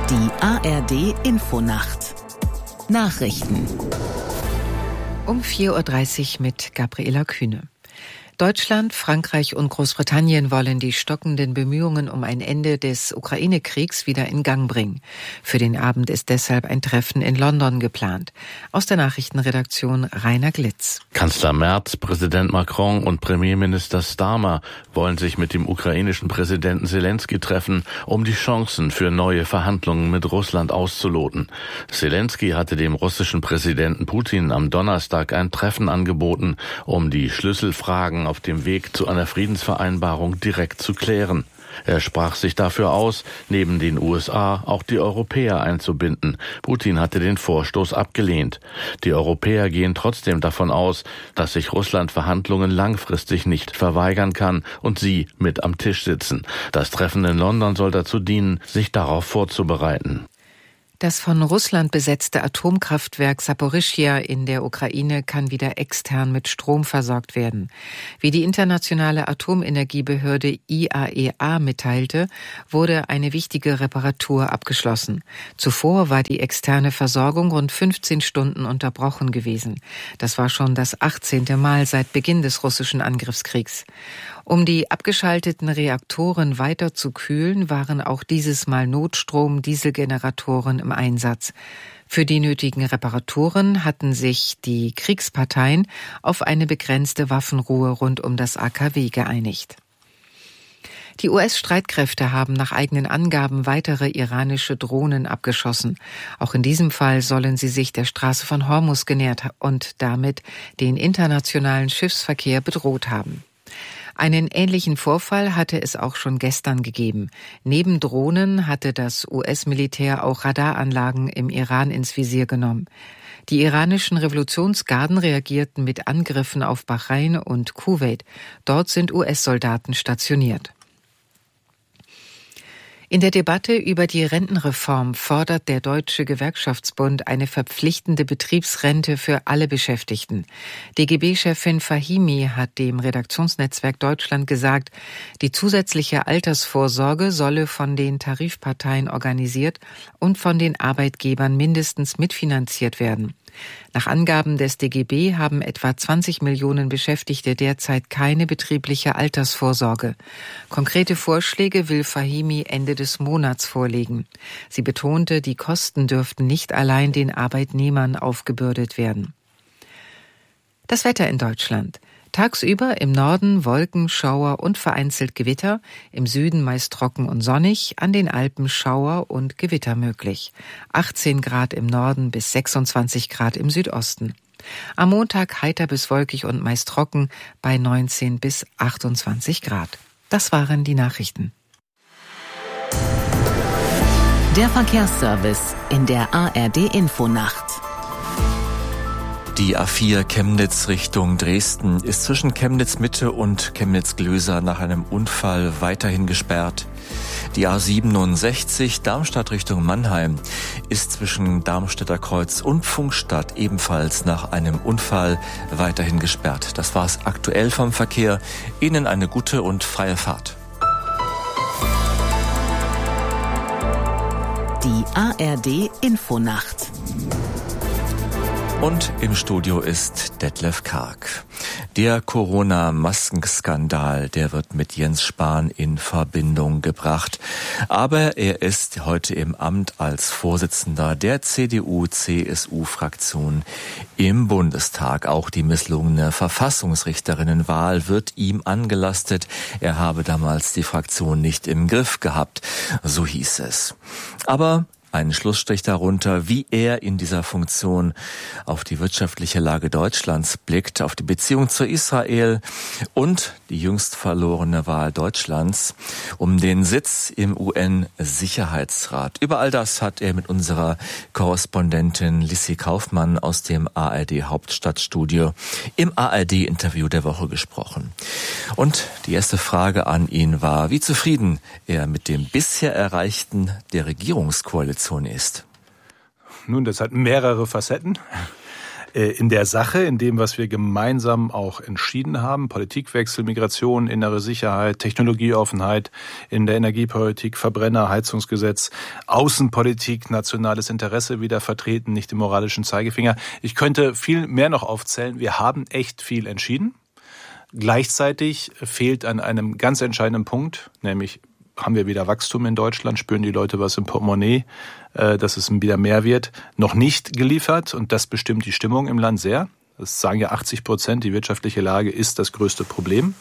Die ARD Infonacht. Nachrichten. Um 4.30 Uhr mit Gabriela Kühne. Deutschland, Frankreich und Großbritannien wollen die stockenden Bemühungen um ein Ende des Ukraine-Kriegs wieder in Gang bringen. Für den Abend ist deshalb ein Treffen in London geplant. Aus der Nachrichtenredaktion Rainer Glitz. Kanzler Merz, Präsident Macron und Premierminister Starmer wollen sich mit dem ukrainischen Präsidenten Selenskyj treffen, um die Chancen für neue Verhandlungen mit Russland auszuloten. Selenskyj hatte dem russischen Präsidenten Putin am Donnerstag ein Treffen angeboten, um die Schlüsselfragen auf dem Weg zu einer Friedensvereinbarung direkt zu klären. Er sprach sich dafür aus, neben den USA auch die Europäer einzubinden. Putin hatte den Vorstoß abgelehnt. Die Europäer gehen trotzdem davon aus, dass sich Russland Verhandlungen langfristig nicht verweigern kann und sie mit am Tisch sitzen. Das Treffen in London soll dazu dienen, sich darauf vorzubereiten. Das von Russland besetzte Atomkraftwerk Saporischschja in der Ukraine kann wieder extern mit Strom versorgt werden. Wie die internationale Atomenergiebehörde IAEA mitteilte, wurde eine wichtige Reparatur abgeschlossen. Zuvor war die externe Versorgung rund 15 Stunden unterbrochen gewesen. Das war schon das 18. Mal seit Beginn des russischen Angriffskriegs. Um die abgeschalteten Reaktoren weiter zu kühlen, waren auch dieses Mal Notstrom-Dieselgeneratoren im Einsatz. Für die nötigen Reparaturen hatten sich die Kriegsparteien auf eine begrenzte Waffenruhe rund um das AKW geeinigt. Die US-Streitkräfte haben nach eigenen Angaben weitere iranische Drohnen abgeschossen. Auch in diesem Fall sollen sie sich der Straße von Hormuz genähert und damit den internationalen Schiffsverkehr bedroht haben. Einen ähnlichen Vorfall hatte es auch schon gestern gegeben. Neben Drohnen hatte das US-Militär auch Radaranlagen im Iran ins Visier genommen. Die iranischen Revolutionsgarden reagierten mit Angriffen auf Bahrain und Kuwait. Dort sind US-Soldaten stationiert. In der Debatte über die Rentenreform fordert der Deutsche Gewerkschaftsbund eine verpflichtende Betriebsrente für alle Beschäftigten. DGB-Chefin Fahimi hat dem Redaktionsnetzwerk Deutschland gesagt, die zusätzliche Altersvorsorge solle von den Tarifparteien organisiert und von den Arbeitgebern mindestens mitfinanziert werden. Nach Angaben des DGB haben etwa 20 Millionen Beschäftigte derzeit keine betriebliche Altersvorsorge. Konkrete Vorschläge will Fahimi Ende des Monats vorlegen. Sie betonte, die Kosten dürften nicht allein den Arbeitnehmern aufgebürdet werden. Das Wetter in Deutschland. Tagsüber im Norden Wolken, Schauer und vereinzelt Gewitter, im Süden meist trocken und sonnig, an den Alpen Schauer und Gewitter möglich. 18 Grad im Norden bis 26 Grad im Südosten. Am Montag heiter bis wolkig und meist trocken bei 19 bis 28 Grad. Das waren die Nachrichten. Der Verkehrsservice in der ARD Infonacht. Die A4 Chemnitz Richtung Dresden ist zwischen Chemnitz Mitte und Chemnitz Glöser nach einem Unfall weiterhin gesperrt. Die A67 Darmstadt Richtung Mannheim ist zwischen Darmstädter Kreuz und Pfungstadt ebenfalls nach einem Unfall weiterhin gesperrt. Das war's aktuell vom Verkehr. Ihnen eine gute und freie Fahrt. Die ARD Infonacht. Und im Studio ist Detlef Karg. Der Corona-Maskenskandal, der wird mit Jens Spahn in Verbindung gebracht. Aber er ist heute im Amt als Vorsitzender der CDU-CSU-Fraktion im Bundestag. Auch die misslungene Verfassungsrichterinnenwahl wird ihm angelastet. Er habe damals die Fraktion nicht im Griff gehabt, so hieß es. Aber einen Schlussstrich darunter, wie er in dieser Funktion auf die wirtschaftliche Lage Deutschlands blickt, auf die Beziehung zu Israel und die jüngst verlorene Wahl Deutschlands um den Sitz im UN-Sicherheitsrat. Über all das hat er mit unserer Korrespondentin Lissi Kaufmann aus dem ARD-Hauptstadtstudio im ARD-Interview der Woche gesprochen. Und die erste Frage an ihn war, wie zufrieden er mit dem bisher Erreichten der Regierungskoalition ist. Nun, das hat mehrere Facetten. in der Sache, in dem, was wir gemeinsam auch entschieden haben, Politikwechsel, Migration, innere Sicherheit, Technologieoffenheit, in der Energiepolitik, Verbrenner, Heizungsgesetz, Außenpolitik, nationales Interesse wieder vertreten, nicht den moralischen Zeigefinger. Ich könnte viel mehr noch aufzählen. Wir haben echt viel entschieden. Gleichzeitig fehlt an einem ganz entscheidenden Punkt, nämlich haben wir wieder Wachstum in Deutschland, spüren die Leute was im Portemonnaie, dass es wieder mehr wird, noch nicht geliefert und das bestimmt die Stimmung im Land sehr. Das sagen ja 80%, die wirtschaftliche Lage ist das größte Problem.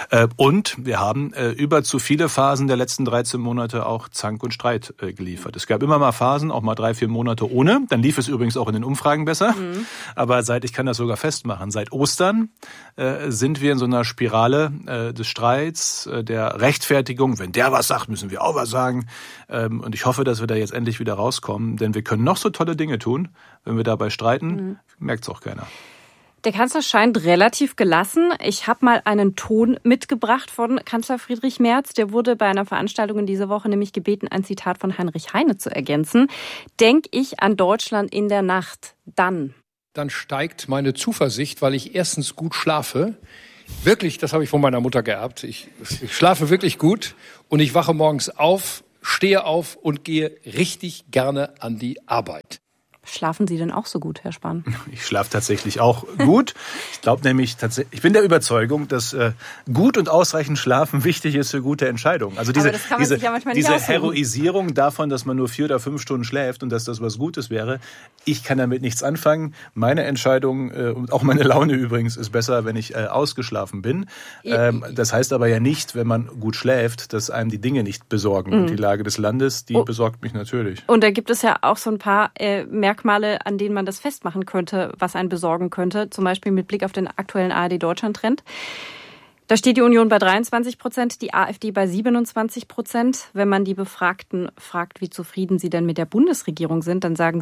Und wir haben über zu viele Phasen der letzten 13 Monate auch Zank und Streit geliefert. Es gab immer mal Phasen, auch mal 3-4 Monate ohne. Dann lief es übrigens auch in den Umfragen besser. Aber ich kann das sogar festmachen, seit Ostern sind wir in so einer Spirale des Streits, der Rechtfertigung. Wenn der was sagt, müssen wir auch was sagen. Und ich hoffe, dass wir da jetzt endlich wieder rauskommen. Denn wir können noch so tolle Dinge tun. Wenn wir dabei streiten, merkt es auch keiner. Der Kanzler scheint relativ gelassen. Ich habe mal einen Ton mitgebracht von Kanzler Friedrich Merz. Der wurde bei einer Veranstaltung in dieser Woche nämlich gebeten, ein Zitat von Heinrich Heine zu ergänzen. Denk ich an Deutschland in der Nacht, dann steigt meine Zuversicht, weil ich erstens gut schlafe. Wirklich, das habe ich von meiner Mutter geerbt. Ich schlafe wirklich gut und ich wache morgens auf, stehe auf und gehe richtig gerne an die Arbeit. Schlafen Sie denn auch so gut, Herr Spahn? Ich schlafe tatsächlich auch gut. Ich glaube nämlich, ich bin der Überzeugung, dass gut und ausreichend Schlafen wichtig ist für gute Entscheidungen. Also diese Heroisierung davon, dass man nur 4 oder 5 Stunden schläft und dass das was Gutes wäre, ich kann damit nichts anfangen. Meine Entscheidung und auch meine Laune übrigens ist besser, wenn ich ausgeschlafen bin. Das heißt aber ja nicht, wenn man gut schläft, dass einem die Dinge nicht besorgen. Und die Lage des Landes, die besorgt mich natürlich. Und da gibt es ja auch so ein paar Merkmale, an denen man das festmachen könnte, was einen besorgen könnte. Zum Beispiel mit Blick auf den aktuellen ARD-Deutschland-Trend. Da steht die Union bei 23%, die AfD bei 27%. Wenn man die Befragten fragt, wie zufrieden sie denn mit der Bundesregierung sind, dann sagen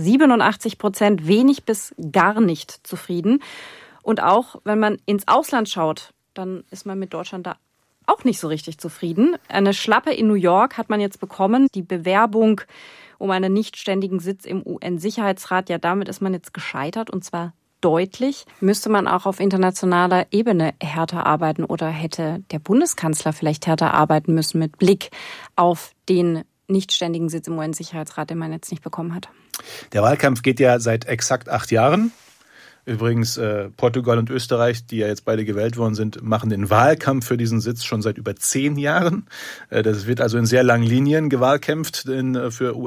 87% wenig bis gar nicht zufrieden. Und auch wenn man ins Ausland schaut, dann ist man mit Deutschland da auch nicht so richtig zufrieden. Eine Schlappe in New York hat man jetzt bekommen. Die Bewerbung um einen nichtständigen Sitz im UN-Sicherheitsrat, ja, damit ist man jetzt gescheitert und zwar deutlich. Müsste man auch auf internationaler Ebene härter arbeiten oder hätte der Bundeskanzler vielleicht härter arbeiten müssen mit Blick auf den nichtständigen Sitz im UN-Sicherheitsrat, den man jetzt nicht bekommen hat? Der Wahlkampf geht ja seit exakt 8 Jahren. Übrigens, Portugal und Österreich, die ja jetzt beide gewählt worden sind, machen den Wahlkampf für diesen Sitz schon seit über 10 Jahren. Das wird also in sehr langen Linien gewahlkämpft für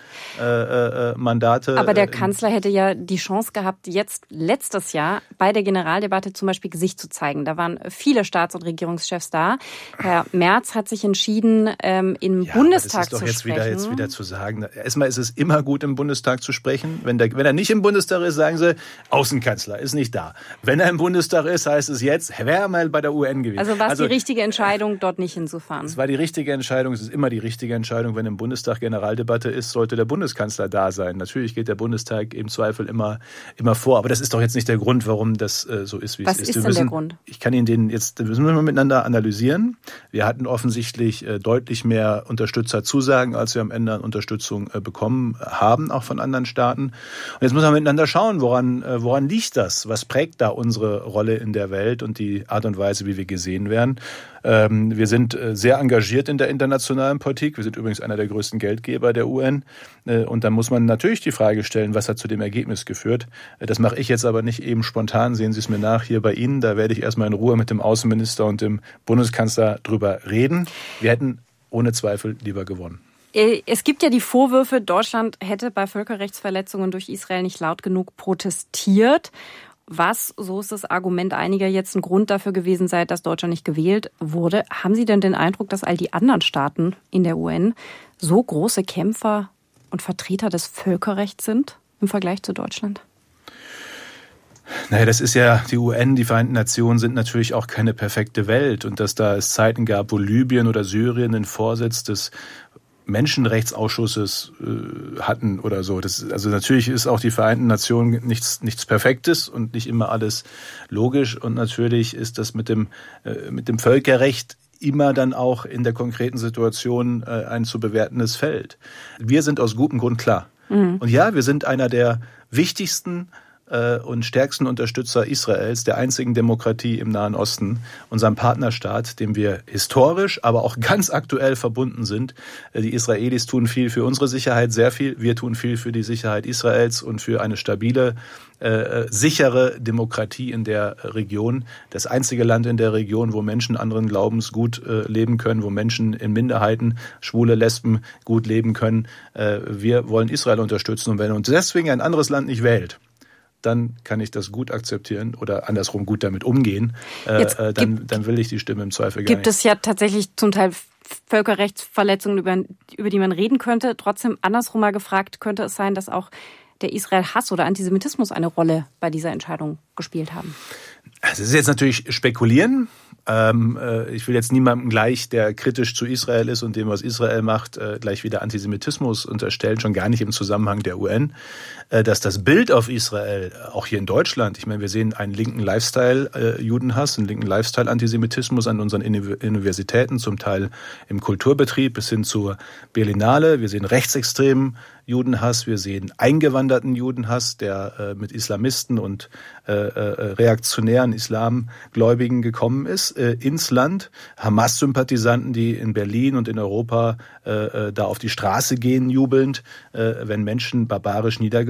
UN-Mandate. Aber der Kanzler hätte ja die Chance gehabt, jetzt letztes Jahr bei der Generaldebatte zum Beispiel Gesicht zu zeigen. Da waren viele Staats- und Regierungschefs da. Herr Merz hat sich entschieden, im Bundestag zu sprechen. Das ist doch jetzt wieder zu sagen. Erstmal ist es immer gut, im Bundestag zu sprechen. Wenn er nicht im Bundestag ist, sagen sie, Außenkanzler ist nicht da. Wenn er im Bundestag ist, heißt es jetzt, er wäre mal bei der UN gewesen. Also war es die richtige Entscheidung, dort nicht hinzufahren? Es war die richtige Entscheidung. Es ist immer die richtige Entscheidung. Wenn im Bundestag Generaldebatte ist, sollte der Bundeskanzler da sein. Natürlich geht der Bundestag im Zweifel immer vor. Aber das ist doch jetzt nicht der Grund, warum das so ist, wie es ist. Was ist denn der Grund? Ich kann Ihnen das müssen wir miteinander analysieren. Wir hatten offensichtlich deutlich mehr Unterstützerzusagen, als wir am Ende an Unterstützung bekommen haben, auch von anderen Staaten. Und jetzt müssen wir miteinander schauen, woran liegt das? Was prägt da unsere Rolle in der Welt und die Art und Weise, wie wir gesehen werden? Wir sind sehr engagiert in der internationalen Politik. Wir sind übrigens einer der größten Geldgeber der UN. Und dann muss man natürlich die Frage stellen, was hat zu dem Ergebnis geführt? Das mache ich jetzt aber nicht eben spontan. Sehen Sie es mir nach hier bei Ihnen. Da werde ich erstmal in Ruhe mit dem Außenminister und dem Bundeskanzler drüber reden. Wir hätten ohne Zweifel lieber gewonnen. Es gibt ja die Vorwürfe, Deutschland hätte bei Völkerrechtsverletzungen durch Israel nicht laut genug protestiert. Was, so ist das Argument einiger, jetzt ein Grund dafür gewesen sei, dass Deutschland nicht gewählt wurde. Haben Sie denn den Eindruck, dass all die anderen Staaten in der UN so große Kämpfer und Vertreter des Völkerrechts sind im Vergleich zu Deutschland? Naja, das ist ja die UN, die Vereinten Nationen sind natürlich auch keine perfekte Welt. Und dass da es Zeiten gab, wo Libyen oder Syrien den Vorsitz des Menschenrechtsausschusses hatten oder so. Also natürlich ist auch die Vereinten Nationen nichts Perfektes und nicht immer alles logisch. Und natürlich ist das mit dem Völkerrecht immer dann auch in der konkreten Situation ein zu bewertendes Feld. Wir sind aus gutem Grund klar. Und ja, wir sind einer der wichtigsten und stärksten Unterstützer Israels, der einzigen Demokratie im Nahen Osten, unserem Partnerstaat, dem wir historisch, aber auch ganz aktuell verbunden sind. Die Israelis tun viel für unsere Sicherheit, sehr viel. Wir tun viel für die Sicherheit Israels und für eine stabile, sichere Demokratie in der Region. Das einzige Land in der Region, wo Menschen anderen Glaubens gut leben können, wo Menschen in Minderheiten, Schwule, Lesben gut leben können. Wir wollen Israel unterstützen. Und wenn uns deswegen ein anderes Land nicht wählt, dann kann ich das gut akzeptieren oder andersrum gut damit umgehen. Dann will ich die Stimme im Zweifel gar nicht. Gibt es ja tatsächlich zum Teil Völkerrechtsverletzungen, über die man reden könnte. Trotzdem andersrum mal gefragt, könnte es sein, dass auch der Israel-Hass oder Antisemitismus eine Rolle bei dieser Entscheidung gespielt haben? Das ist jetzt natürlich spekulieren. Ich will jetzt niemandem gleich, der kritisch zu Israel ist und dem, was Israel macht, gleich wieder Antisemitismus unterstellen, schon gar nicht im Zusammenhang der UN. Dass das Bild auf Israel, auch hier in Deutschland, ich meine, wir sehen einen linken Lifestyle-Judenhass, einen linken Lifestyle-Antisemitismus an unseren Universitäten, zum Teil im Kulturbetrieb bis hin zur Berlinale. Wir sehen rechtsextremen Judenhass, wir sehen eingewanderten Judenhass, der mit Islamisten und reaktionären Islamgläubigen gekommen ist ins Land. Hamas-Sympathisanten, die in Berlin und in Europa da auf die Straße gehen, jubelnd, wenn Menschen barbarisch niedergebrannt